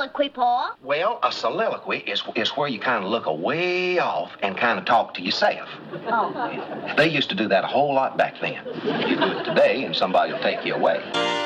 soliloquy, Pa? Well, a soliloquy is where you kind of look way off and kind of talk to yourself. Oh. They used to do that a whole lot back then. You do it today and somebody will take you away.